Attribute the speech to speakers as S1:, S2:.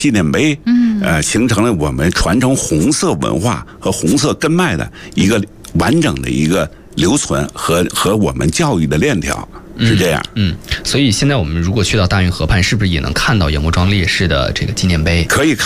S1: 纪念碑，形成了我们传承红色文化和红色根脉的一个完整的一个留存和我们教育的链条。是这样，
S2: 所以现在我们如果去到大运河畔，是不是也能看到杨国璋烈士的这个纪念碑？
S1: 可以看。